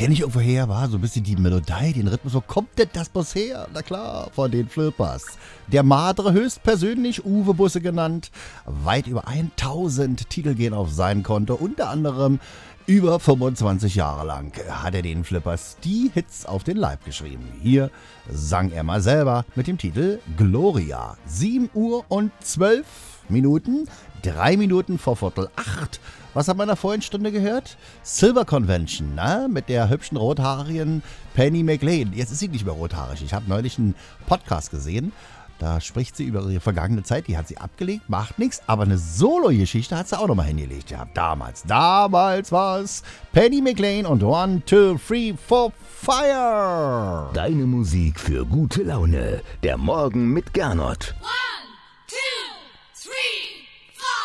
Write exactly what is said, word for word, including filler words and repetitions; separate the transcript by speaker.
Speaker 1: kenne ich irgendwoher, war so ein bisschen die Melodie, den Rhythmus. Wo kommt denn das bloß her? Na klar, von den Flippers. Der Madre höchstpersönlich, Uwe Busse genannt. Weit über tausend Titel gehen auf sein Konto, unter anderem über fünfundzwanzig Jahre lang hat er den Flippers die Hits auf den Leib geschrieben. Hier sang er mal selber mit dem Titel Gloria. sieben Uhr und zwölf Minuten, drei Minuten vor Viertel acht. Was haben wir in der vorigen Stunde gehört? Silver Convention, ne? Mit der hübschen rothaarigen Penny McLean. Jetzt ist sie nicht mehr rothaarig. Ich habe neulich einen Podcast gesehen. Da spricht sie über ihre vergangene Zeit, die hat sie abgelegt, macht nichts, aber eine Solo-Geschichte hat sie auch nochmal hingelegt. Ja, damals, damals war es Penny McLean und One, Two, Three, Four, Fire.
Speaker 2: Deine Musik für gute Laune, der Morgen mit Gernot.
Speaker 3: One.